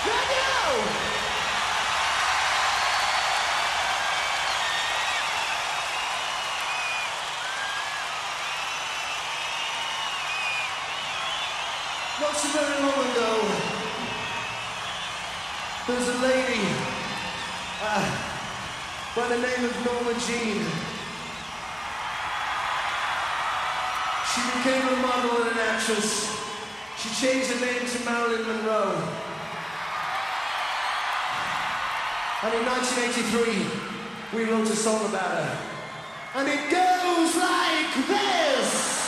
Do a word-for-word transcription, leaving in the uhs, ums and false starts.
Not so very long ago, there was a lady uh, by the name of Norma Jean. She became a model and an actress. She changed her name to Marilyn Monroe. And in nineteen eighty-three, we wrote a song about her. And it goes like this!